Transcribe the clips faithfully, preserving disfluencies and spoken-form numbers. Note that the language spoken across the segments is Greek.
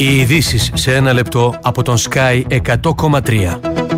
Οι ειδήσεις σε ένα λεπτό από τον Sky εκατό κόμμα τρία.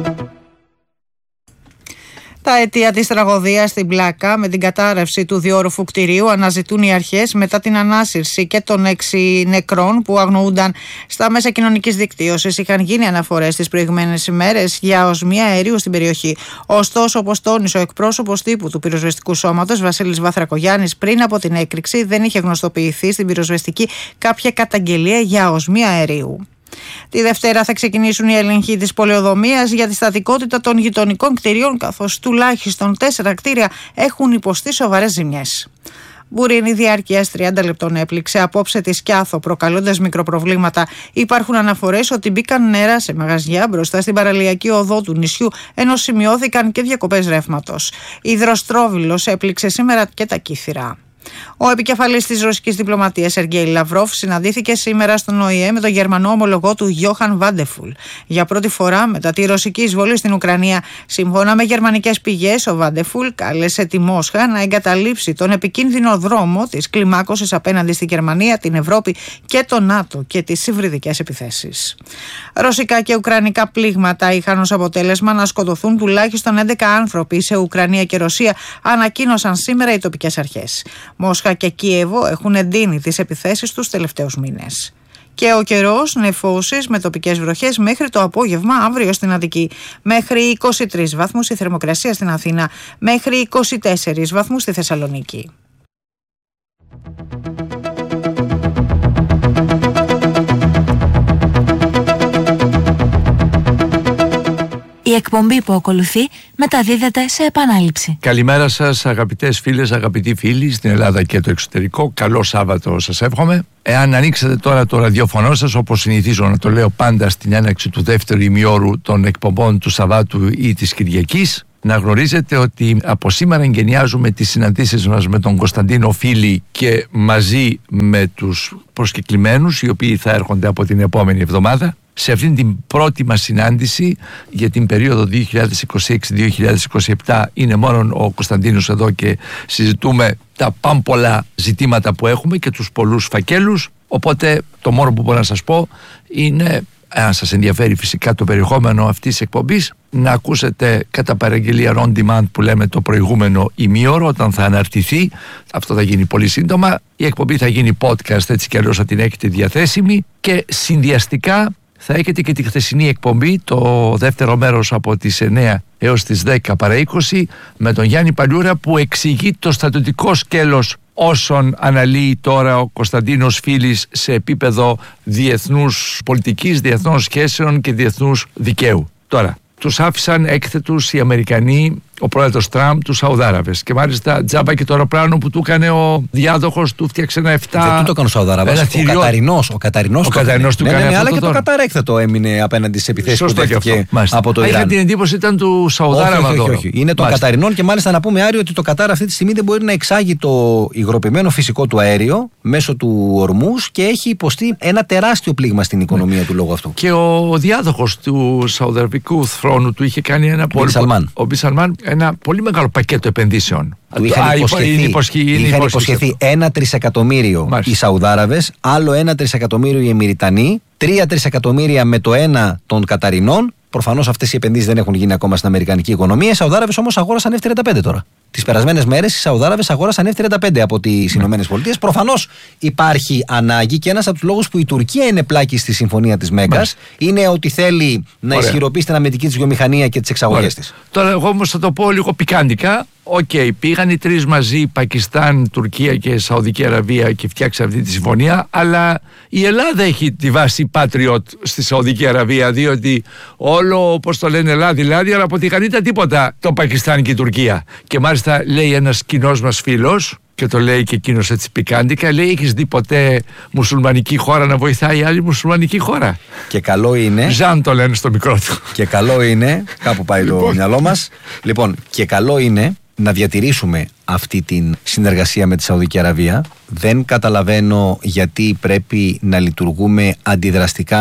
Τα αιτία της τραγωδίας στην Πλάκα με την κατάρρευση του διόρροφου κτηρίου αναζητούν οι αρχές μετά την ανάσυρση και των έξι νεκρών που αγνοούνταν στα μέσα κοινωνικής δικτύωσης. Είχαν γίνει αναφορές τις προηγούμενες ημέρες για οσμία αερίου στην περιοχή. Ωστόσο, όπως τόνισε ο εκπρόσωπος τύπου του πυροσβεστικού σώματος, Βασίλης Βαθρακογιάννης, πριν από την έκρηξη δεν είχε γνωστοποιηθεί στην πυροσβεστική κάποια καταγγελία για οσμία αερίου. Τη Δευτέρα θα ξεκινήσουν οι έλεγχοι της πολεοδομίας για τη στατικότητα των γειτονικών κτηρίων, καθώς τουλάχιστον τέσσερα κτίρια έχουν υποστεί σοβαρές ζημιές. Μπουρίνη διάρκειας τριάντα λεπτών έπληξε απόψε τη Σκιάθο, προκαλώντας μικροπροβλήματα. Υπάρχουν αναφορές ότι μπήκαν νερά σε μαγαζιά μπροστά στην παραλιακή οδό του νησιού, ενώ σημειώθηκαν και διακοπές ρεύματος. Υδροστρόβιλος έπληξε σήμερα και τα Κύθυρα. Ο επικεφαλής της ρωσικής διπλωματίας Σεργέη Λαυρόφ συναντήθηκε σήμερα στον Ο Ε Ε με τον γερμανό ομολογό του Γιόχαν Βάντεφουλ. Για πρώτη φορά μετά τη ρωσική εισβολή στην Ουκρανία, σύμφωνα με γερμανικές πηγές, ο Βάντεφουλ κάλεσε τη Μόσχα να εγκαταλείψει τον επικίνδυνο δρόμο της κλιμάκωσης απέναντι στη Γερμανία, την Ευρώπη και το ΝΑΤΟ και τις υβριδικές επιθέσεις. Ρωσικά και ουκρανικά πλήγματα είχαν ως αποτέλεσμα να σκοτωθούν τουλάχιστον έντεκα άνθρωποι σε Ουκρανία και Ρωσία, ανακοίνωσαν σήμερα οι τοπικές αρχές. Μόσχα και Κίεβο έχουν εντείνει τις επιθέσεις τους τελευταίους μήνες. Και ο καιρός, νεφώσεις με τοπικές βροχές μέχρι το απόγευμα αύριο στην Αττική. Μέχρι είκοσι τρεις βαθμούς η θερμοκρασία στην Αθήνα, μέχρι είκοσι τέσσερις βαθμούς στη Θεσσαλονίκη. Η εκπομπή που ακολουθεί μεταδίδεται σε επανάληψη. Καλημέρα σας αγαπητές φίλες, αγαπητοί φίλοι στην Ελλάδα και το εξωτερικό. Καλό Σάββατο σας εύχομαι. Εάν ανοίξετε τώρα το ραδιοφωνό σας, όπως συνηθίζω να το λέω πάντα στην έναρξη του δεύτερου ημιώρου των εκπομπών του Σαββάτου ή της Κυριακής, να γνωρίζετε ότι από σήμερα εγκαινιάζουμε τις συναντήσεις μας με τον Κωνσταντίνο Φίλη και μαζί με τους προσκεκλημένους, οι οποίοι θα έρχονται από την επόμενη εβδομάδα. Σε αυτήν την πρώτη μας συνάντηση για την περίοδο δύο χιλιάδες είκοσι έξι με δύο χιλιάδες είκοσι επτά είναι μόνο ο Κωνσταντίνος εδώ και συζητούμε τα πάμπολα ζητήματα που έχουμε και τους πολλούς φακέλους. Οπότε το μόνο που μπορώ να σας πω είναι, αν σας ενδιαφέρει φυσικά το περιεχόμενο αυτής της εκπομπής, να ακούσετε κατά παραγγελία on demand που λέμε το προηγούμενο ημίωρο όταν θα αναρτηθεί. Αυτό θα γίνει πολύ σύντομα. Η εκπομπή θα γίνει podcast, έτσι κι αλλιώς θα την έχετε διαθέσιμη, και συνδυαστικά θα έχετε και τη χθεσινή εκπομπή, το δεύτερο μέρος από τις εννιά έως τις δέκα παρά είκοσι, με τον Γιάννη Παλιούρα, που εξηγεί το στατιωτικό σκέλος όσων αναλύει τώρα ο Κωνσταντίνος Φίλης σε επίπεδο διεθνούς πολιτικής, διεθνών σχέσεων και διεθνούς δικαίου. Τώρα, τους άφησαν έκθετους οι Αμερικανοί, ο πρόεδρος Τραμπ, τους Σαουδάραβες. Και μάλιστα τζάμπα και το αεροπλάνο που του έκανε ο διάδοχος του φτιάξε ένα εφτά. Δεν του το έκανε ο Σαουδάραβας. Ο θηριό... Καταρινός. Ο Καταρινός, ο Καταρινός του ναι, έκανε ναι, ναι, αυτό. Αλλά το και το Κατάρ έκθετο έμεινε απέναντι στις επιθέσεις που δέχτηκε από το Ιράν. Είχα την εντύπωση ήταν του Σαουδάραβα. Όχι, όχι, όχι, όχι. Είναι των Καταρινών, και μάλιστα να πούμε, Άριο, ότι το Κατάρ αυτή τη στιγμή δεν μπορεί να εξάγει το υγροποιημένο φυσικό του αέριο μέσω του Ορμούς και έχει υποστεί ένα τεράστιο πλήγμα στην οικονομία ναι. του λόγω αυτού. Και ο διάδοχος του Σαουδαραβικού θρόνου του είχε κάνει ένα πολύ, ο Μπιν Σαλμάν, ένα πολύ μεγάλο πακέτο επενδύσεων. Του είχαν υποσχεθεί, υποσχε... είχαν υποσχεθεί ένα τρισεκατομμύριο Μάλιστα. οι Σαουδάραβες, άλλο ένα τρισεκατομμύριο οι Εμιριτανοί, τρία τρισεκατομμύρια με το ένα των Καταρινών. Προφανώς αυτές οι επενδύσεις δεν έχουν γίνει ακόμα στην αμερικανική οικονομία. Οι Σαουδάραβες όμως αγόρασαν εφ τριάντα πέντε τώρα. Τις περασμένες μέρες οι Σαουδάραβες αγόρασαν εφ τριάντα πέντε από τις Ηνωμένες Πολιτείες. Προφανώς υπάρχει ανάγκη, και ένας από τους λόγους που η Τουρκία είναι πλάκη στη συμφωνία της Μέγκας είναι ότι θέλει να Ωραία. ισχυροποιήσει την αμυντική της βιομηχανία και τις εξαγωγές της. Τώρα, εγώ όμως θα το πω λίγο πικάντικα. Οκ, okay, πήγαν οι τρεις μαζί, Πακιστάν, Τουρκία και Σαουδική Αραβία, και φτιάξαν αυτή τη συμφωνία. Αλλά η Ελλάδα έχει τη βάση Patriot στη Σαουδική Αραβία, διότι όλο, όπως το λένε, λάδι-λάδι, αλλά από τη Γανίτα τίποτα το Πακιστάν και η Τουρκία. Και μάλιστα λέει ένας κοινός μας φίλος, και το λέει και εκείνος έτσι πικάντικα, λέει: έχεις δει ποτέ μουσουλμανική χώρα να βοηθάει άλλη μουσουλμανική χώρα? Και καλό είναι. Ζαν το λένε στο μικρό του. Και καλό είναι, κάπου πάει το μυαλό μας. Λοιπόν, και καλό είναι να διατηρήσουμε αυτή την συνεργασία με τη Σαουδική Αραβία. Δεν καταλαβαίνω γιατί πρέπει να λειτουργούμε αντιδραστικά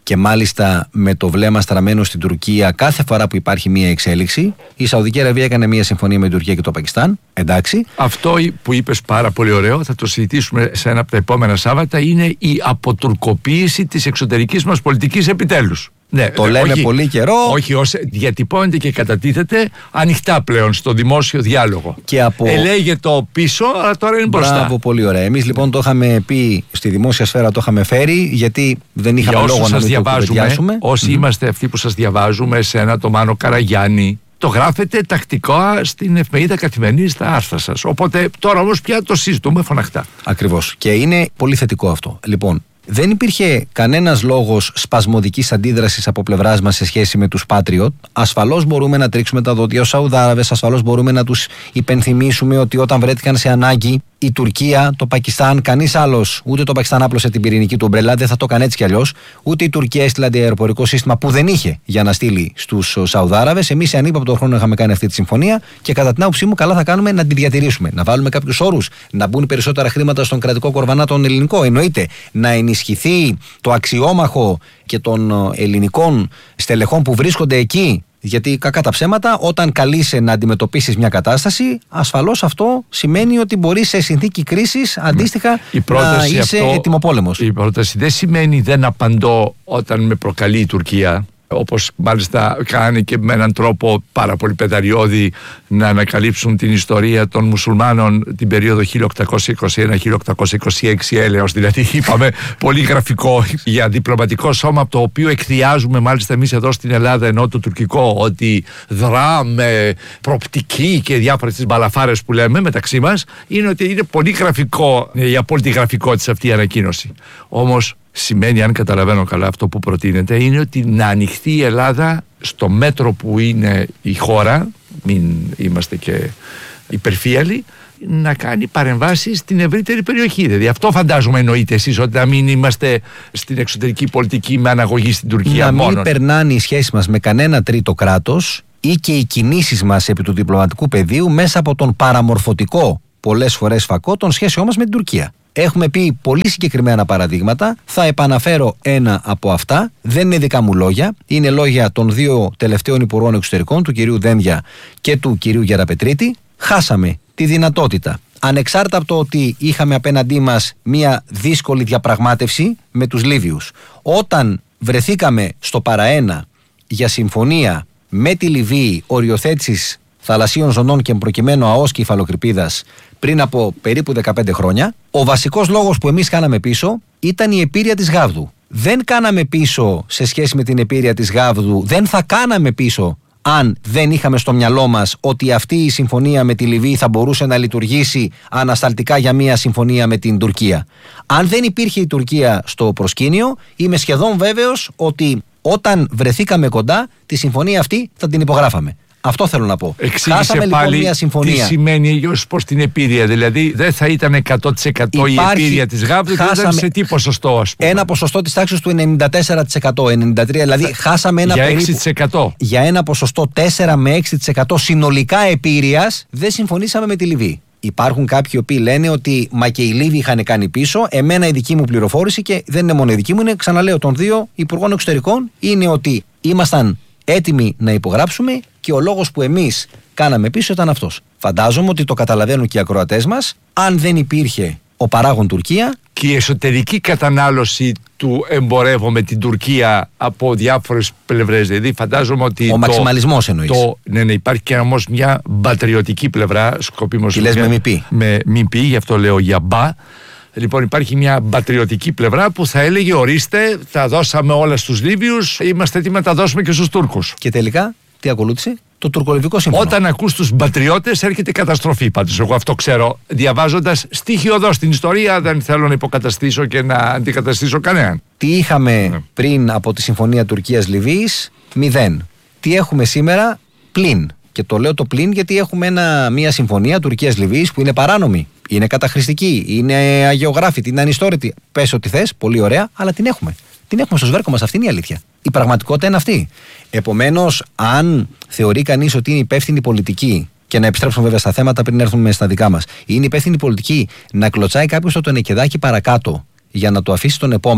και μάλιστα με το βλέμμα στραμμένο στην Τουρκία κάθε φορά που υπάρχει μία εξέλιξη. Η Σαουδική Αραβία έκανε μία συμφωνία με την Τουρκία και το Πακιστάν. Εντάξει. Αυτό που είπες πάρα πολύ ωραίο, θα το συζητήσουμε σε ένα από τα επόμενα Σάββατα, είναι η αποτουρκοποίηση της εξωτερικής μας πολιτικής επιτέλους. Ναι, το λέμε όχι, πολύ καιρό. Όχι, ως διατυπώνεται και κατατίθεται ανοιχτά πλέον στο δημόσιο διάλογο. Και από... Ελέγε το πίσω, αλλά τώρα είναι μπροστά. Μπράβο, πολύ ωραία. Εμείς λοιπόν το είχαμε πει στη δημόσια σφαίρα, το είχαμε φέρει, γιατί δεν είχαμε για λόγο να μην το κουβεντιάσουμε. Όσοι mm-hmm. είμαστε αυτοί που σας διαβάζουμε, σε ένα το Μάνο Καραγιάννη, το γράφετε τακτικά στην εφημερίδα καθημερινή στα άρθρα σας. Οπότε τώρα όμως πια το συζητούμε φωναχτά. Ακριβώς. Και είναι πολύ θετικό αυτό. Λοιπόν, δεν υπήρχε κανένας λόγος σπασμωδικής αντίδρασης από πλευράς μας σε σχέση με τους Patriot. Ασφαλώς μπορούμε να τρίξουμε τα δόντια ως Σαουδάραβες, ασφαλώς μπορούμε να τους υπενθυμίσουμε ότι όταν βρέθηκαν σε ανάγκη η Τουρκία, το Πακιστάν, κανείς άλλος, ούτε το Πακιστάν άπλωσε την πυρηνική του ομπρελά, δεν θα το έκανε έτσι κι αλλιώς, ούτε η Τουρκία έστειλε αντιαεροπορικό σύστημα που δεν είχε για να στείλει στους Σαουδάραβες. Εμείς σε ανύπαπτο χρόνο είχαμε κάνει αυτή τη συμφωνία και κατά την άποψή μου, καλά θα κάνουμε να τη διατηρήσουμε. Να βάλουμε κάποιους όρους, να μπουν περισσότερα χρήματα στον κρατικό κορβανά τον ελληνικό. Εννοείται να ενισχυθεί το αξιόμαχο και των ελληνικών στελεχών που βρίσκονται εκεί. Γιατί κακά τα ψέματα, όταν καλείσαι να αντιμετωπίσεις μια κατάσταση, ασφαλώς αυτό σημαίνει ότι μπορείς σε συνθήκη κρίσης αντίστοιχα να είσαι ετοιμοπόλεμος. Η πρόταση δεν σημαίνει δεν απαντώ όταν με προκαλεί η Τουρκία, όπως μάλιστα κάνει και με έναν τρόπο πάρα πολύ πεδαριώδη να ανακαλύψουν την ιστορία των μουσουλμάνων την περίοδο χίλια οκτακόσια είκοσι ένα με χίλια οκτακόσια είκοσι έξι έλεος. Δηλαδή είπαμε πολύ γραφικό για διπλωματικό σώμα, από το οποίο εκδιάζουμε μάλιστα εμείς εδώ στην Ελλάδα, ενώ το τουρκικό ότι δρά με προπτική και διάφορες τις μπαλαφάρες που λέμε μεταξύ μας, είναι ότι είναι πολύ γραφικό, η απόλυτη γραφικότητα αυτή η ανακοίνωση. Όμως σημαίνει, αν καταλαβαίνω καλά αυτό που προτείνεται, είναι ότι να ανοιχτεί η Ελλάδα στο μέτρο που είναι η χώρα, μην είμαστε και υπερφύαλοι, να κάνει παρεμβάσεις στην ευρύτερη περιοχή. Δηλαδή αυτό φαντάζομαι εννοείτε εσείς, ότι να μην είμαστε στην εξωτερική πολιτική με αναγωγή στην Τουρκία να μόνον. Να μην περνάνε οι σχέσεις μας με κανένα τρίτο κράτος ή και οι κινήσεις μας επί του διπλωματικού πεδίου μέσα από τον παραμορφωτικό πολλές φορές φακό των σχέσεών μας με την Τουρκία. Έχουμε πει πολύ συγκεκριμένα παραδείγματα. Θα επαναφέρω ένα από αυτά. Δεν είναι δικά μου λόγια. Είναι λόγια των δύο τελευταίων υπουργών εξωτερικών, του κυρίου Δένδια και του κυρίου Γεραπετρίτη. Χάσαμε τη δυνατότητα, ανεξάρτητα από το ότι είχαμε απέναντί μας μια δύσκολη διαπραγμάτευση με τους Λίβιους, όταν βρεθήκαμε στο παραένα για συμφωνία με τη Λιβύη οριοθέτησης θαλασσίων ζωνών και προκειμένου ΑΟΣ και υφαλοκρηπίδας πριν από περίπου δεκαπέντε χρόνια, ο βασικός λόγος που εμείς κάναμε πίσω ήταν η επίρρεια της Γάβδου. Δεν κάναμε πίσω σε σχέση με την επίρρεια της Γάβδου, δεν θα κάναμε πίσω αν δεν είχαμε στο μυαλό μας ότι αυτή η συμφωνία με τη Λιβύη θα μπορούσε να λειτουργήσει ανασταλτικά για μια συμφωνία με την Τουρκία. Αν δεν υπήρχε η Τουρκία στο προσκήνιο, είμαι σχεδόν βέβαιος ότι όταν βρεθήκαμε κοντά, τη συμφωνία αυτή θα την υπογράφαμε. Αυτό θέλω να πω. Εξήγησε Χάσαμε πάλι λοιπόν μια συμφωνία. Τι σημαίνει ως προς την επίρρεια. Δηλαδή δεν θα ήταν εκατό τοις εκατό υπάρχει, η επίρρεια της Γάβδου, και ήταν σε τι ποσοστό, ας πούμε. Ένα ποσοστό της τάξης του ενενήντα τέσσερα τοις εκατό, ενενήντα τρία τοις εκατό. Δηλαδή χάσαμε ένα για περίπου, έξι τοις εκατό. Για ένα ποσοστό τέσσερα με έξι τοις εκατό συνολικά επίρρειας δεν συμφωνήσαμε με τη Λιβύη. Υπάρχουν κάποιοι οποίοι λένε ότι μα και οι Λίβοι είχαν κάνει πίσω. Εμένα η δική μου πληροφόρηση, και δεν είναι μόνο η δική μου, είναι, ξαναλέω, των δύο υπουργών εξωτερικών, είναι ότι ήμασταν έτοιμοι να υπογράψουμε και ο λόγος που εμείς κάναμε πίσω ήταν αυτός. Φαντάζομαι ότι το καταλαβαίνουν και οι ακροατές μας. Αν δεν υπήρχε ο παράγων Τουρκία. Και η εσωτερική κατανάλωση του εμπορεύω με την Τουρκία από διάφορες πλευρές. Δηλαδή φαντάζομαι ότι. Ο το, μαξιμαλισμός εννοείς. Το, ναι, ναι, υπάρχει και όμως μια μπατριωτική πλευρά. Σκοπίμως. Τι λες με μη πει. Με μη πει, γι' αυτό λέω για μπα. Λοιπόν, υπάρχει μια πατριωτική πλευρά που θα έλεγε: ορίστε, τα δώσαμε όλα στους Λίβιους, είμαστε έτοιμοι να τα δώσουμε και στους Τούρκους. Και τελικά, τι ακολούθησε? Το τουρκολιβικό σύμφωνο. Όταν ακούς τους πατριώτες, έρχεται καταστροφή. Πάντως, εγώ αυτό ξέρω, διαβάζοντας στοιχειοδός την ιστορία, δεν θέλω να υποκαταστήσω και να αντικαταστήσω κανέναν. Τι είχαμε ναι. πριν από τη συμφωνία Τουρκίας-Λιβύης? Μηδέν. Τι έχουμε σήμερα? Πλην. Και το λέω το πλην γιατί έχουμε ένα, μια συμφωνία Τουρκίας-Λιβύης που είναι παράνομη. Είναι καταχρηστική, είναι αγιογράφητη, είναι ανιστόρητη. Πες ό,τι θες, πολύ ωραία, αλλά την έχουμε. Την έχουμε στο σβέρκο μας, αυτή είναι η αλήθεια. Η πραγματικότητα είναι αυτή. Επομένως, αν θεωρεί κανείς ότι είναι υπεύθυνη πολιτική, και να επιστρέψουμε βέβαια στα θέματα πριν έρθουμε στα δικά μας, είναι υπεύθυνη πολιτική να κλωτσάει κάποιος το τενεκεδάκι παρακάτω για να το αφήσει τον επόμενο,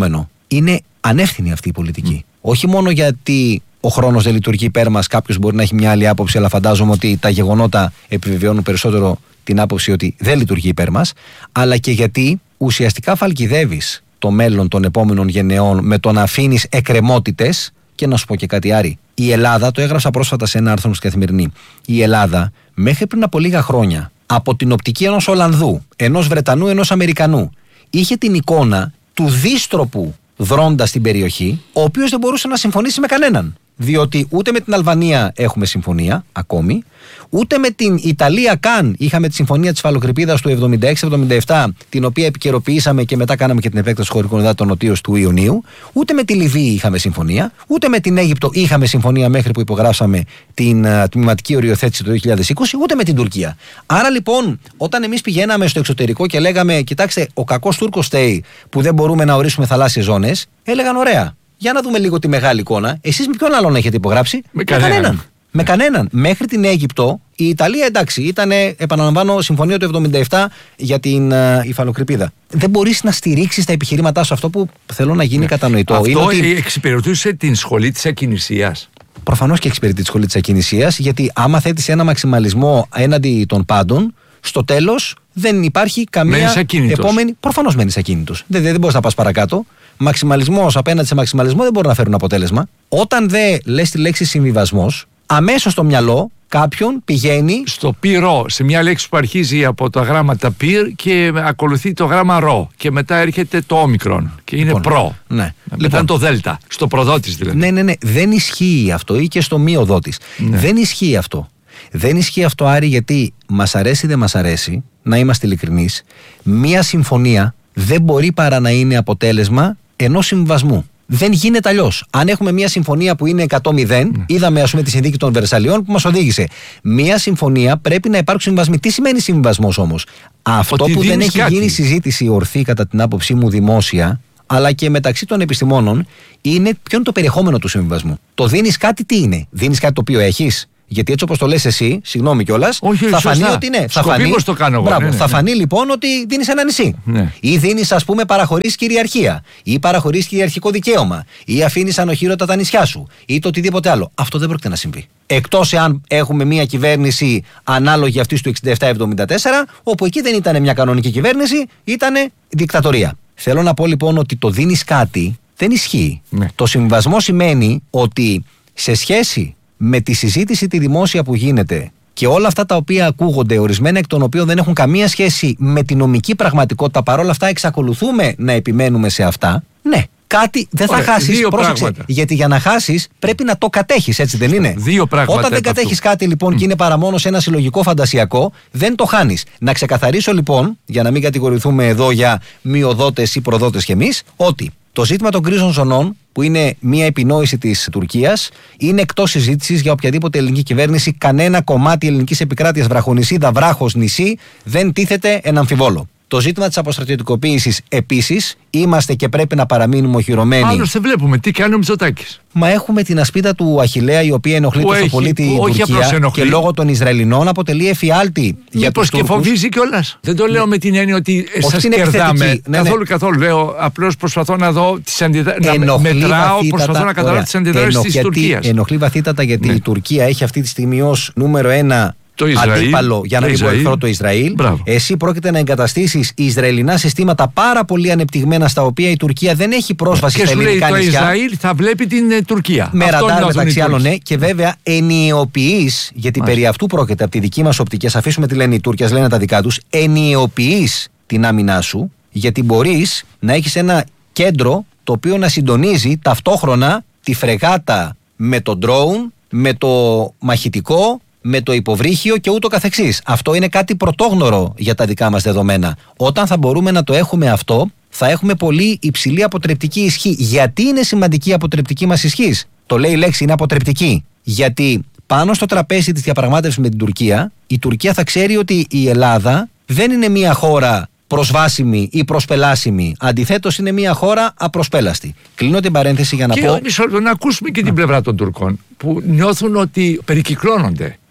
είναι ανεύθυνη αυτή η πολιτική. Mm. Όχι μόνο γιατί ο χρόνος δεν λειτουργεί υπέρ μας, κάποιος μπορεί να έχει μια άλλη άποψη, αλλά φαντάζομαι ότι τα γεγονότα επιβεβαιώνουν περισσότερο την άποψη ότι δεν λειτουργεί υπέρ μας, αλλά και γιατί ουσιαστικά φαλκιδεύεις το μέλλον των επόμενων γενεών με το να αφήνεις εκκρεμότητες. Και να σου πω και κάτι, Άρη. Η Ελλάδα, το έγραψα πρόσφατα σε ένα άρθρο στην Καθημερινή, η Ελλάδα μέχρι πριν από λίγα χρόνια, από την οπτική ενός Ολλανδού, ενός Βρετανού, ενός Αμερικανού, είχε την εικόνα του δίστροπου δρόντα στην περιοχή, ο οποίος δεν μπορούσε να συμφωνήσει με κανέναν. Διότι ούτε με την Αλβανία έχουμε συμφωνία ακόμη, ούτε με την Ιταλία καν είχαμε τη συμφωνία της Υφαλοκρηπίδας του εβδομήντα έξι εβδομήντα επτά, την οποία επικαιροποιήσαμε και μετά κάναμε και την επέκταση χωρικών υδάτων νοτίως του Ιουνίου, ούτε με τη Λιβύη είχαμε συμφωνία, ούτε με την Αίγυπτο είχαμε συμφωνία μέχρι που υπογράψαμε την uh, τμηματική οριοθέτηση το δύο χιλιάδες είκοσι, ούτε με την Τουρκία. Άρα λοιπόν, όταν εμείς πηγαίναμε στο εξωτερικό και λέγαμε, κοιτάξτε, ο κακός Τούρκος στέει που δεν μπορούμε να ορίσουμε θαλάσσιες ζώνες, έλεγαν ωραία. Για να δούμε λίγο τη μεγάλη εικόνα. Εσείς με ποιον άλλον έχετε υπογράψει? Με κανέναν. κανέναν. Με κανέναν. Μέχρι την Αίγυπτο, η Ιταλία εντάξει, ήταν, επαναλαμβάνω, συμφωνία του εβδομήντα επτά για την uh, υφαλοκρηπίδα. Δεν μπορείς να στηρίξεις τα επιχειρήματά σου. Αυτό που θέλω να γίνει ναι. κατανοητό. Αυτό είναι ότι... εξυπηρετούσε την σχολή της ακινησίας. Προφανώς και εξυπηρετεί τη σχολή της ακινησίας, γιατί άμα θέτεις ένα μαξιμαλισμό έναντι των πάντων, στο τέλος δεν υπάρχει καμία επόμενη. Προφανώς μένεις ακίνητος. Δεν, δεν, δεν μπορείς να πας παρακάτω. Μαξιμαλισμός απέναντι σε μαξιμαλισμό δεν μπορεί να φέρουν αποτέλεσμα. Όταν δεν λες τη λέξη συμβιβασμός, αμέσως στο μυαλό κάποιον πηγαίνει στο πυρο, σε μια λέξη που αρχίζει από τα γράμματα πυρ και ακολουθεί το γράμμα ρο. Και μετά έρχεται το όμικρον και είναι λοιπόν, προ. Ναι. Μετά λοιπόν, το δέλτα. Στο προδότης δηλαδή. Ναι, ναι, ναι. Δεν ισχύει αυτό ή και στο μη οδότης. Ναι. Δεν ισχύει αυτό. Δεν ισχύει αυτό, Άρη, γιατί μας αρέσει ή δεν μας αρέσει, να είμαστε ειλικρινείς, μία συμφωνία δεν μπορεί παρά να είναι αποτέλεσμα ενός συμβασμού. Δεν γίνεται αλλιώς. Αν έχουμε μια συμφωνία που είναι εκατό μηδέν, mm. είδαμε ας πούμε τη συνθήκη των Βερσαλιών που μας οδήγησε. Μια συμφωνία πρέπει να υπάρξουν συμβασμοί. Τι σημαίνει συμβασμός όμως? Αυτό ότι που δεν έχει κάτι. γίνει συζήτηση ορθή κατά την άποψή μου δημόσια, αλλά και μεταξύ των επιστημόνων, είναι ποιο είναι το περιεχόμενο του συμβασμού. Το δίνεις κάτι, τι είναι? Δίνεις κάτι το οποίο έχεις? Γιατί έτσι όπως το λες εσύ, συγγνώμη κιόλας, θα φανεί ότι ναι. Θα φανεί, το κάνω εγώ, μπράβο, ναι, ναι, θα ναι. φανεί λοιπόν ότι δίνεις ένα νησί. Ναι. Ή δίνεις, ας πούμε, παραχωρείς κυριαρχία. Ή παραχωρείς κυριαρχικό δικαίωμα. Ή αφήνεις ανοχήρωτα τα νησιά σου. Ή το οτιδήποτε άλλο. Αυτό δεν πρόκειται να συμβεί. Εκτός εάν έχουμε μια κυβέρνηση ανάλογη αυτής του εξήντα επτά εβδομήντα τέσσερα, όπου εκεί δεν ήταν μια κανονική κυβέρνηση, ήταν δικτατορία. Θέλω να πω λοιπόν ότι το δίνεις κάτι δεν ισχύει. Ναι. Το συμβασμό σημαίνει ότι σε σχέση με τη συζήτηση τη δημόσια που γίνεται και όλα αυτά τα οποία ακούγονται, ορισμένα εκ των οποίων δεν έχουν καμία σχέση με τη νομική πραγματικότητα, παρόλα αυτά εξακολουθούμε να επιμένουμε σε αυτά, ναι, κάτι δεν θα χάσεις. Πρόσεξε, γιατί για να χάσεις πρέπει να το κατέχεις, έτσι δεν είναι? Δύο πράγματα. Όταν δεν κατέχεις κάτι λοιπόν mm. και είναι παρά μόνο σε ένα συλλογικό φαντασιακό, δεν το χάνεις. Να ξεκαθαρίσω λοιπόν, για να μην κατηγορηθούμε εδώ για μειοδότες ή προδότες κι εμείς, ότι το ζήτημα των γκρίζων ζωνών, που είναι μια επινόηση της Τουρκίας, είναι εκτός συζήτησης για οποιαδήποτε ελληνική κυβέρνηση. Κανένα κομμάτι ελληνικής επικράτειας, βραχονησίδα, βράχος, νησί, δεν τίθεται εν αμφιβόλο. Το ζήτημα της αποστρατιωτικοποίησης επίσης, είμαστε και πρέπει να παραμείνουμε οχυρωμένοι. Άλλωστε βλέπουμε τι κάνει ο Μητσοτάκης. Μα έχουμε την ασπίδα του Αχιλλέα, η οποία ενοχλεί τόσο πολύ την Τουρκία και λόγω των Ισραηλινών αποτελεί εφιάλτη για τους Τούρκους. Και φοβίζει κιόλας. Δεν το λέω με την έννοια ότι σας κερδάμε. Ναι, καθόλου, ναι. καθόλου. Λέω, απλώς προσπαθώ να δω τις αντιδράσεις. Να μετράω, προσπαθώ να καταλάβω τις αντιδράσεις της Τουρκίας. Ενοχλεί βαθύτατα γιατί ναι. η Τουρκία έχει αυτή τη στιγμή ως νούμερο ένα το Ισραήλ, αντίπαλο, για να μην πω εχθρό, το Ισραήλ. Μπράβο. Εσύ πρόκειται να εγκαταστήσεις Ισραηλινά συστήματα πάρα πολύ ανεπτυγμένα, στα οποία η Τουρκία δεν έχει πρόσβαση και στα ελληνικά λέει, νησιά. Το Ισραήλ θα βλέπει την ε, Τουρκία. Με ραντάρ μεταξύ άλλων, ναι. Και βέβαια ενιαιοποιείς, γιατί Μάλιστα. περί αυτού πρόκειται από τη δική μας οπτική, ας αφήσουμε τι λένε οι Τούρκοι, ας λένε τα δικά τους, ενιαιοποιείς την άμυνά σου, γιατί μπορείς να έχεις ένα κέντρο το οποίο να συντονίζει ταυτόχρονα τη φρεγάτα με το ντρόουν, με το μαχητικό, με το υποβρύχιο και ούτω καθεξής. Αυτό είναι κάτι πρωτόγνωρο για τα δικά μας δεδομένα. Όταν θα μπορούμε να το έχουμε αυτό, θα έχουμε πολύ υψηλή αποτρεπτική ισχύ. Γιατί είναι σημαντική η αποτρεπτική μας ισχύ? Το λέει η λέξη, είναι αποτρεπτική. Γιατί πάνω στο τραπέζι της διαπραγμάτευσης με την Τουρκία, η Τουρκία θα ξέρει ότι η Ελλάδα δεν είναι μια χώρα προσβάσιμη ή προσπελάσιμη. Αντιθέτως, είναι μια χώρα απροσπέλαστη. Κλείνω την παρένθεση για να και πω. Και να ακούσουμε και την πλευρά των Τουρκών, που νιώθουν ότι περικυκλώνονται.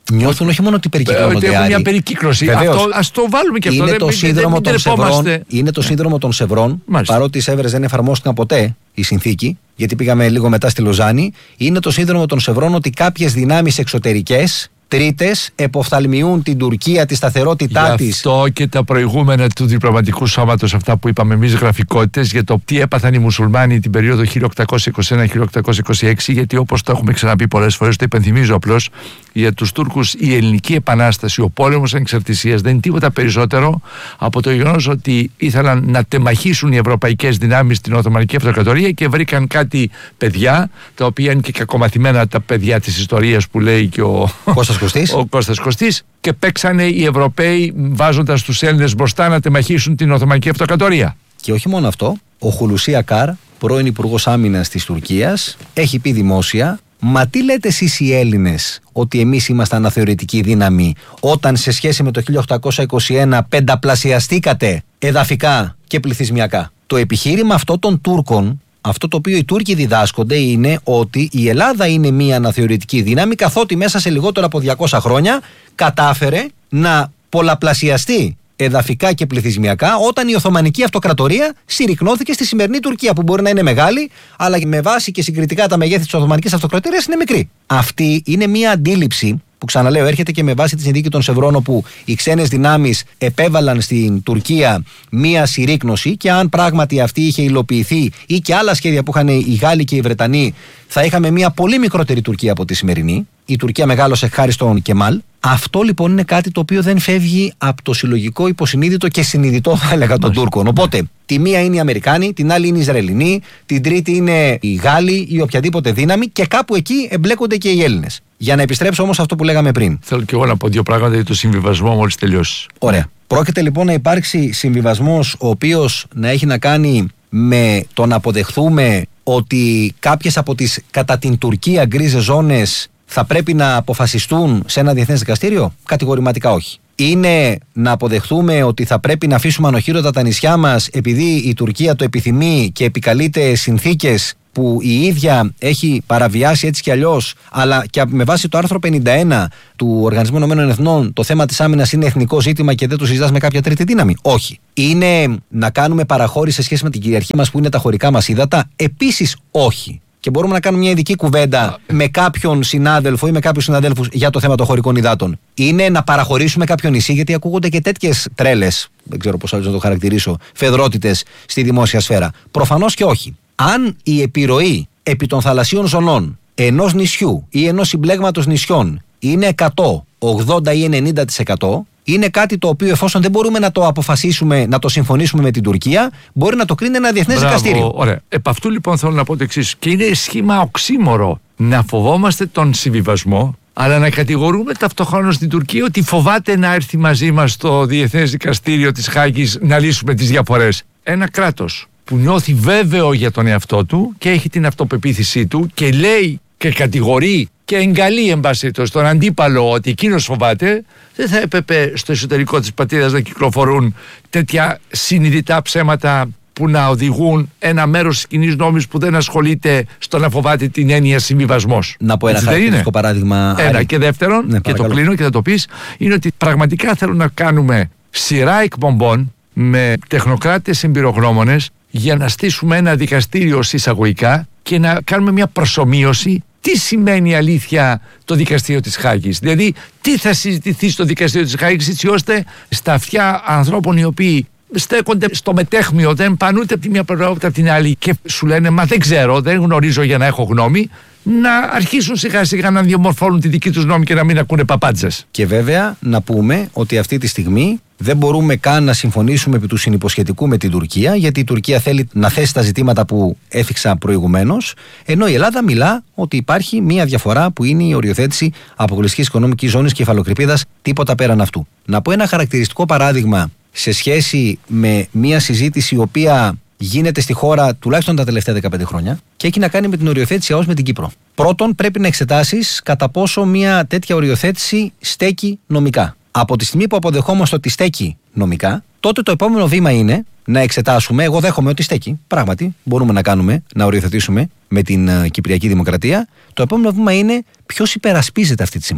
Νιώθουν όχι μόνο ότι περικυκλώνονται. Ότι έχουν μια περικύκλωση. Αυτό, ας το βάλουμε και αυτό. Είναι, δεν, το, σύνδρομο δεν, των Σευρών, είναι το σύνδρομο των Σευρών. Μάλιστα. Παρότι οι Σεύρες δεν εφαρμόστηκαν ποτέ η συνθήκη, γιατί πήγαμε λίγο μετά στη Λοζάνη. Είναι το σύνδρομο των Σευρών ότι κάποιες δυνάμεις εξωτερικές, τρίτες, εποφθαλμιούν την Τουρκία, τη σταθερότητά της. Γι' αυτό και τα προηγούμενα του διπλωματικού σώματος, αυτά που είπαμε εμείς γραφικότητες, για το τι έπαθαν οι μουσουλμάνοι την περίοδο χίλια οκτακόσια είκοσι ένα με χίλια οκτακόσια είκοσι έξι, γιατί όπως το έχουμε ξαναπεί πολλές φορές, το υπενθυμίζω απλώς, για τους Τούρκους η Ελληνική Επανάσταση, ο πόλεμος ανεξαρτησίας δεν είναι τίποτα περισσότερο από το γεγονός ότι ήθελαν να τεμαχίσουν οι ευρωπαϊκές δυνάμεις στην Οθωμανική Αυτοκρατορία και βρήκαν κάτι παιδιά, τα οποία είναι και κακομαθημένα τα παιδιά της ιστορίας που λέει και ο Κώστας Κωστής. Ο Κώστας Κωστής, και παίξανε οι Ευρωπαίοι βάζοντας τους Έλληνες μπροστά να τεμαχίσουν την Οθωμανική Αυτοκρατορία. Και όχι μόνο αυτό, ο Χουλουσί Ακάρ, πρώην Υπουργός Άμυνας της Τουρκίας, έχει πει δημόσια: μα τι λέτε εσείς οι Έλληνες ότι εμείς είμαστε αναθεωρητική δύναμη, όταν σε σχέση με το χίλια οκτακόσια είκοσι ένα πενταπλασιαστήκατε εδαφικά και πληθυσμιακά. Το επιχείρημα αυτό των Τούρκων, αυτό το οποίο οι Τούρκοι διδάσκονται, είναι ότι η Ελλάδα είναι μια αναθεωρητική δύναμη, καθότι μέσα σε λιγότερο από διακόσια χρόνια κατάφερε να πολλαπλασιαστεί εδαφικά και πληθυσμιακά, όταν η Οθωμανική Αυτοκρατορία συρρικνώθηκε στη σημερινή Τουρκία, που μπορεί να είναι μεγάλη, αλλά με βάση και συγκριτικά τα μεγέθη της Οθωμανικής Αυτοκρατορίας είναι μικρή. Αυτή είναι μια αντίληψη που, ξαναλέω, έρχεται και με βάση τη συνθήκη των Σευρών, όπου οι ξένες δυνάμεις επέβαλαν στην Τουρκία μία συρρίκνωση, και αν πράγματι αυτή είχε υλοποιηθεί, ή και άλλα σχέδια που είχαν οι Γάλλοι και οι Βρετανοί, θα είχαμε μία πολύ μικρότερη Τουρκία από τη σημερινή. Η Τουρκία μεγάλωσε χάρη στον Κεμάλ. Αυτό λοιπόν είναι κάτι το οποίο δεν φεύγει από το συλλογικό υποσυνείδητο και συνειδητό, θα έλεγα, των Τούρκων. Οπότε, τη μία είναι οι Αμερικάνοι, την άλλη είναι οι Ισραηλινοί, την τρίτη είναι οι Γάλλοι ή οποιαδήποτε δύναμη, και κάπου εκεί εμπλέκονται και οι Έλληνες. Για να επιστρέψω όμως αυτό που λέγαμε πριν. Θέλω και εγώ να πω δύο πράγματα για το συμβιβασμό μόλις τελειώσει. Ωραία. Πρόκειται λοιπόν να υπάρξει συμβιβασμός ο οποίος να έχει να κάνει με το να αποδεχθούμε ότι κάποιες από τις κατά την Τουρκία γκρίζες ζώνες θα πρέπει να αποφασιστούν σε ένα διεθνές δικαστήριο. Κατηγορηματικά όχι. Είναι να αποδεχθούμε ότι θα πρέπει να αφήσουμε ανοχήρωτα τα νησιά μας επειδή η Τουρκία το επιθυμεί και επικαλείται συνθήκες που η ίδια έχει παραβιάσει έτσι κι αλλιώς, αλλά και με βάση το άρθρο πενήντα ένα του Οργανισμού Ηνωμένων Εθνών το θέμα της άμυνας είναι εθνικό ζήτημα και δεν το συζητάς με κάποια τρίτη δύναμη. Όχι. Είναι να κάνουμε παραχώρηση σε σχέση με την κυριαρχία μας που είναι τα χωρικά μας ύδατα. Επίσης όχι. Και μπορούμε να κάνουμε μια ειδική κουβέντα με κάποιον συνάδελφο ή με κάποιους συναδέλφους για το θέμα των χωρικών υδάτων. Είναι να παραχωρήσουμε κάποιο νησί, γιατί ακούγονται και τέτοιες τρέλες, δεν ξέρω πώς άλλο να το χαρακτηρίσω, φεδρότητες στη δημόσια σφαίρα. Προφανώς και όχι. Αν η επιρροή επί των θαλασσίων ζωνών ενός νησιού ή ενός συμπλέγματος νησιών είναι εκατό, ογδόντα ή ενενήντα τοις εκατό, είναι κάτι το οποίο, εφόσον δεν μπορούμε να το αποφασίσουμε, να το συμφωνήσουμε με την Τουρκία, μπορεί να το κρίνει ένα διεθνές δικαστήριο. Ωραία. Επ' αυτού λοιπόν θέλω να πω το εξής. Και είναι σχήμα οξύμορο να φοβόμαστε τον συμβιβασμό, αλλά να κατηγορούμε ταυτόχρονα την Τουρκία ότι φοβάται να έρθει μαζί μας στο Διεθνές Δικαστήριο της Χάγης να λύσουμε τις διαφορές. Ένα κράτος που νιώθει βέβαιο για τον εαυτό του και έχει την αυτοπεποίθησή του και λέει και κατηγορεί και εγκαλεί, εν πάση περιπτώσει, τον αντίπαλο ότι εκείνος φοβάται, δεν θα έπρεπε στο εσωτερικό της πατρίδας να κυκλοφορούν τέτοια συνειδητά ψέματα που να οδηγούν ένα μέρος της κοινής νόμης που δεν ασχολείται στο να φοβάται την έννοια συμβιβασμός. Να πω ένα χαρακτηριστικό παράδειγμα. Ένα. Άρη. Και δεύτερον, ναι, και το κλείνω και θα το πεις, είναι ότι πραγματικά θέλω να κάνουμε σειρά εκπομπών με τεχνοκράτες εμπειρογνώμονες για να στήσουμε ένα δικαστήριο εισαγωγικά και να κάνουμε μια προσομοίωση τι σημαίνει αλήθεια το δικαστήριο της Χάγης. Δηλαδή τι θα συζητηθεί στο δικαστήριο της Χάγης, έτσι ώστε στα αυτιά ανθρώπων οι οποίοι στέκονται στο μετέχμιο, δεν πάνε ούτε από τη μια πλευρά ούτε από την άλλη και σου λένε μα δεν ξέρω, δεν γνωρίζω για να έχω γνώμη, να αρχίσουν σιγά σιγά να διαμορφώνουν τη δική τους γνώμη και να μην ακούνε παπάντζες. Και βέβαια να πούμε ότι αυτή τη στιγμή δεν μπορούμε καν να συμφωνήσουμε επί του συνυποσχετικού με την Τουρκία, γιατί η Τουρκία θέλει να θέσει τα ζητήματα που έφυξα προηγουμένως, ενώ η Ελλάδα μιλά ότι υπάρχει μία διαφορά που είναι η οριοθέτηση αποκλειστικής οικονομικής ζώνης και υφαλοκρηπίδας, τίποτα πέραν αυτού. Να πω ένα χαρακτηριστικό παράδειγμα σε σχέση με μία συζήτηση η οποία γίνεται στη χώρα τουλάχιστον τα τελευταία δεκαπέντε χρόνια και έχει να κάνει με την οριοθέτηση ΑΟΣ με την Κύπρο. Πρώτον, πρέπει να εξετάσεις κατά πόσο μια τέτοια οριοθέτηση στέκει νομικά. Από τη στιγμή που αποδεχόμαστε ότι στέκει νομικά, τότε το επόμενο βήμα είναι να εξετάσουμε. Εγώ δέχομαι ότι στέκει. Πράγματι, μπορούμε να κάνουμε, να οριοθετήσουμε με την uh, Κυπριακή Δημοκρατία. Το επόμενο βήμα είναι ποιος υπερασπίζεται αυτή τη συμφωνία.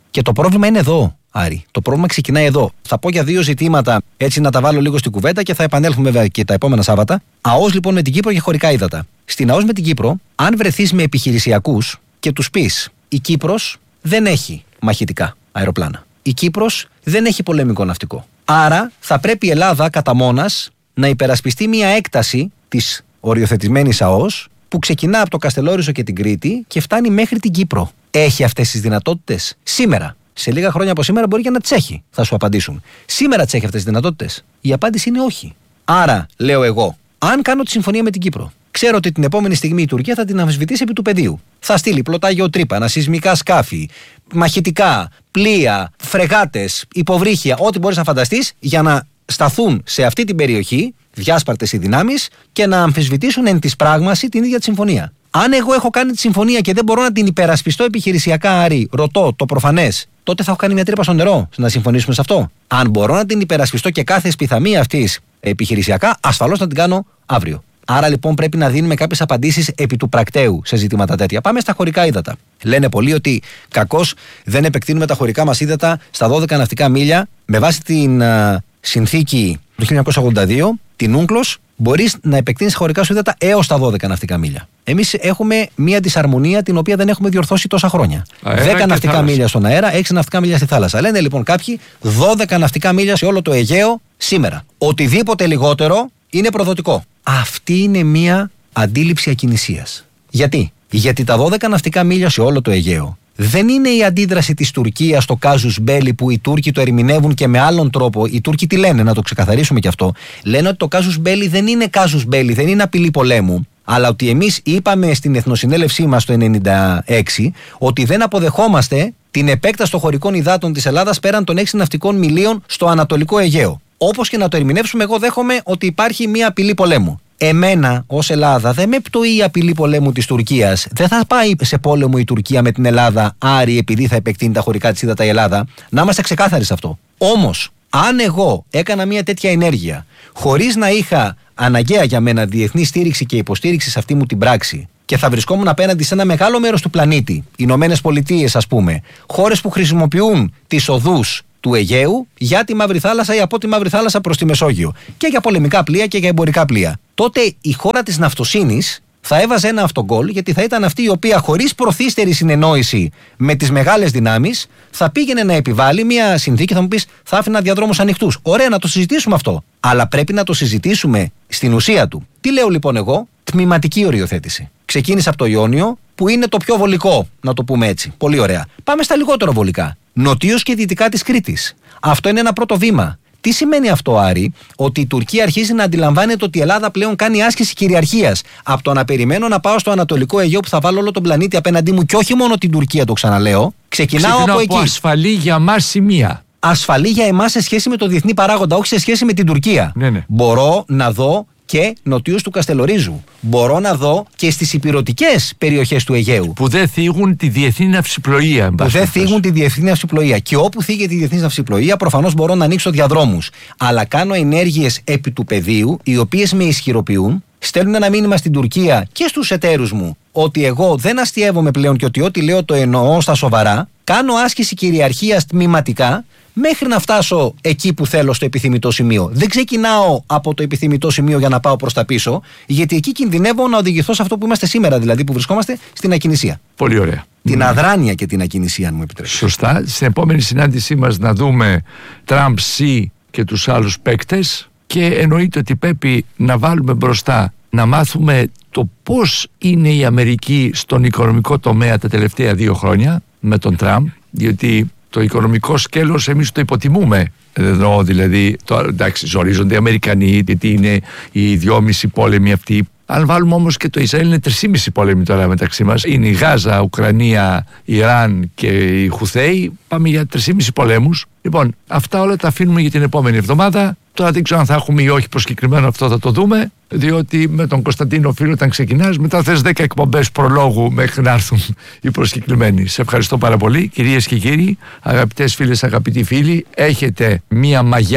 Και το πρόβλημα είναι εδώ, Άρη. Το πρόβλημα ξεκινάει εδώ. Θα πω για δύο ζητήματα, έτσι να τα βάλω λίγο στην κουβέντα και θα επανέλθουμε βέβαια και τα επόμενα Σάββατα. ΑΟΣ λοιπόν με την Κύπρο και χωρικά ύδατα. Στην ΑΟΣ με την Κύπρο, αν βρεθείς με επιχειρησιακούς και τους πεις, η Κύπρος δεν έχει μαχητικά αεροπλάνα. Η Κύπρος δεν έχει πολεμικό ναυτικό. Άρα θα πρέπει η Ελλάδα κατά μόνας να υπερασπιστεί μια έκταση της οριοθετημένης ΑΟΣ που ξεκινά από το Καστελόριζο και την Κρήτη και φτάνει μέχρι την Κύπρο. Έχει αυτές τις δυνατότητες σήμερα? Σε λίγα χρόνια από σήμερα μπορεί και να τις έχει, θα σου απαντήσουν. Σήμερα τις έχει αυτές τις δυνατότητες? Η απάντηση είναι όχι. Άρα, λέω εγώ, αν κάνω τη συμφωνία με την Κύπρο, ξέρω ότι την επόμενη στιγμή η Τουρκία θα την αμφισβητήσει επί του πεδίου. Θα στείλει πλωτά γεωτρύπανα, σεισμικά σκάφη, μαχητικά, πλοία, φρεγάτες, υποβρύχια, ό,τι μπορείς να φανταστείς για να σταθούν σε αυτή την περιοχή, διάσπαρτες οι δυνάμεις, και να αμφισβητήσουν εν της πράγμαση την ίδια τη συμφωνία. Αν εγώ έχω κάνει τη συμφωνία και δεν μπορώ να την υπερασπιστώ επιχειρησιακά, Άρη, ρωτώ το προφανές, τότε θα έχω κάνει μια τρύπα στο νερό να συμφωνήσουμε σε αυτό. Αν μπορώ να την υπερασπιστώ και κάθε σπιθαμία αυτής επιχειρησιακά, ασφαλώς να την κάνω αύριο. Άρα λοιπόν πρέπει να δίνουμε κάποιες απαντήσεις επί του πρακτέου σε ζητήματα τέτοια. Πάμε στα χωρικά ύδατα. Λένε πολλοί ότι κακώς δεν επεκτείνουμε τα χωρικά μας ύδατα στα δώδεκα ναυτικά μίλια. Με βάση την α, συνθήκη του χίλια εννιακόσια ογδόντα δύο, την Ούγκλος, μπορείς να επεκτείνεις χωρικά σου ύδατα έως τα δώδεκα ναυτικά μίλια. Εμείς έχουμε μία δυσαρμονία την οποία δεν έχουμε διορθώσει τόσα χρόνια. δέκα ναυτικά θάλασσα. Μίλια στον αέρα, έξι ναυτικά μίλια στη θάλασσα. Λένε λοιπόν κάποιοι δώδεκα ναυτικά μίλια σε όλο το Αιγαίο σήμερα. Οτιδήποτε λιγότερο είναι προδοτικό. Αυτή είναι μία αντίληψη ακινησίας. Γιατί? Γιατί τα δώδεκα ναυτικά μίλια σε όλο το Αιγαίο δεν είναι η αντίδραση της Τουρκίας στο κάζους μπέλι που οι Τούρκοι το ερμηνεύουν και με άλλον τρόπο. Οι Τούρκοι τι λένε, να το ξεκαθαρίσουμε κι αυτό. Λένε ότι το κάζους μπέλι δεν είναι κάζους μπέλι, δεν είναι απειλή πολέμου. Αλλά ότι εμείς είπαμε στην Εθνοσυνέλευσή μας το ενενήντα έξι ότι δεν αποδεχόμαστε την επέκταση των χωρικών υδάτων της Ελλάδας πέραν των έξι ναυτικών μιλίων στο Ανατολικό Αιγαίο. Όπως και να το ερμηνεύσουμε, εγώ δέχομαι ότι υπάρχει μια απειλή πολέμου. Εμένα ως Ελλάδα δεν με πτωεί η απειλή πολέμου της Τουρκίας. Δεν θα πάει σε πόλεμο η Τουρκία με την Ελλάδα, Άρη, επειδή θα επεκτείνει τα χωρικά της ύδατα η Ελλάδα. Να είμαστε ξεκάθαροι σε αυτό. Όμως, αν εγώ έκανα μια τέτοια ενέργεια χωρίς να είχα αναγκαία για μένα διεθνή στήριξη και υποστήριξη σε αυτή μου την πράξη και θα βρισκόμουν απέναντι σε ένα μεγάλο μέρος του πλανήτη, Ηνωμένες Πολιτείες ας πούμε, χώρες που χρησιμοποιούν τις οδούς του Αιγαίου για τη Μαύρη Θάλασσα ή από τη Μαύρη Θάλασσα προς τη Μεσόγειο και για πολεμικά πλοία και για εμπορικά πλοία, τότε η χώρα της ναυτοσύνης θα έβαζε ένα αυτογκόλ, γιατί θα ήταν αυτή η οποία χωρίς προθύστερη συνεννόηση με τις μεγάλες δυνάμεις θα πήγαινε να επιβάλλει μια συνθήκη. Θα μου πεις, θα άφηνα διαδρόμους ανοιχτούς. Ωραία, να το συζητήσουμε αυτό. Αλλά πρέπει να το συζητήσουμε στην ουσία του. Τι λέω λοιπόν εγώ? Τμηματική οριοθέτηση. Ξεκίνησε από το Ιόνιο, που είναι το πιο βολικό, να το πούμε έτσι. Πολύ ωραία. Πάμε στα λιγότερο βολικά. Νοτίως και δυτικά της Κρήτης. Αυτό είναι ένα πρώτο βήμα. Τι σημαίνει αυτό, Άρη? Ότι η Τουρκία αρχίζει να αντιλαμβάνεται ότι η Ελλάδα πλέον κάνει άσκηση κυριαρχίας. Από το να περιμένω να πάω στο Ανατολικό Αιγαίο που θα βάλω όλο τον πλανήτη απέναντί μου και όχι μόνο την Τουρκία, το ξαναλέω. Ξεκινάω, Ξεκινάω από, από εκεί. Ασφαλή για μας σημεία. Ασφαλή για εμάς σε σχέση με το διεθνή παράγοντα, όχι σε σχέση με την Τουρκία. Ναι, ναι. Μπορώ να δω και νοτίως του Καστελορίζου. Μπορώ να δω και στις ηπειρωτικές περιοχές του Αιγαίου. Που δεν θίγουν τη διεθνή ναυσιπλοεία. Που δεν θίγουν τη διεθνή ναυσιπλοεία. Και όπου θίγει τη διεθνή ναυσιπλοεία, προφανώς μπορώ να ανοίξω διαδρόμους. Αλλά κάνω ενέργειες επί του πεδίου, οι οποίες με ισχυροποιούν, στέλνουν ένα μήνυμα στην Τουρκία και στους εταίρους μου ότι εγώ δεν αστειεύομαι πλέον και ότι ό,τι λέω το εννοώ στα σοβαρά. Κάνω άσκηση κυριαρχίας τμηματικά, μέχρι να φτάσω εκεί που θέλω, στο επιθυμητό σημείο. Δεν ξεκινάω από το επιθυμητό σημείο για να πάω προς τα πίσω, γιατί εκεί κινδυνεύω να οδηγηθώ σε αυτό που είμαστε σήμερα, δηλαδή που βρισκόμαστε στην ακινησία. Πολύ ωραία. Την αδράνεια και την ακινησία, αν μου επιτρέπετε. Σωστά. Στην επόμενη συνάντησή μας να δούμε Τραμπ, Σι και τους άλλους παίκτες, και εννοείται ότι πρέπει να βάλουμε μπροστά, να μάθουμε το πώς είναι η Αμερική στον οικονομικό τομέα τα τελευταία δύο χρόνια με τον Τραμπ, διότι το οικονομικό σκέλος εμείς το υποτιμούμε. Εδώ δηλαδή, το, εντάξει, ζορίζονται οι Αμερικανοί, γιατί είναι οι δυόμισι πόλεμοι αυτοί. Αν βάλουμε όμως και το Ισραήλ, είναι τρεισήμισι πόλεμοι τώρα μεταξύ μας. Είναι η Γάζα, Ουκρανία, Ιράν και οι Χουθέοι. Πάμε για τρεισήμισι πολέμους. Λοιπόν, αυτά όλα τα αφήνουμε για την επόμενη εβδομάδα. Τώρα δεν ξέρω αν θα έχουμε ή όχι προσκεκριμένο, αυτό θα το δούμε. Διότι με τον Κωνσταντίνο φίλο, όταν ξεκινάς, μετά θες δέκα εκπομπές προλόγου μέχρι να έρθουν οι προσκεκλημένοι. Σε ευχαριστώ πάρα πολύ, κυρίες και κύριοι, αγαπητές φίλες, αγαπητοί φίλοι. Έχετε μία μαγιά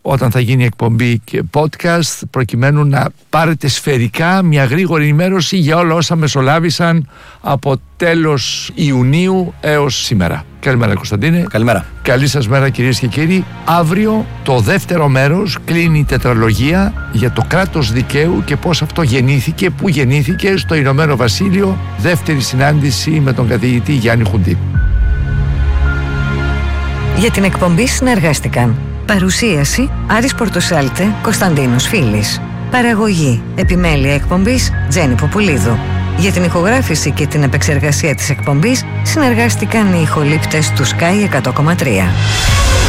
όταν θα γίνει εκπομπή και podcast, προκειμένου να πάρετε σφαιρικά μια γρήγορη ενημέρωση για όλα όσα μεσολάβησαν από τέλος Ιουνίου έως σήμερα. Καλημέρα Κωνσταντίνε. Καλημέρα. Καλή σας μέρα κυρίες και κύριοι. Αύριο το δεύτερο μέρος κλείνει η τετραλογία για το κράτος δικαίου και πώς αυτό γεννήθηκε, που γεννήθηκε στο Ηνωμένο Βασίλειο. Δεύτερη συνάντηση με τον καθηγητή Γιάννη Χουντή. Για την εκπομπή συνεργάστηκαν παρουσίαση Άρης Πορτοσάλτε, Κωνσταντίνος Φίλης. Παραγωγή επιμέλεια εκπομπής Τζέννη Ποπουλίδου. Για την ηχογράφηση και την επεξεργασία της εκπομπής συνεργάστηκαν οι ηχολήπτες του Sky εκατό κόμμα τρία.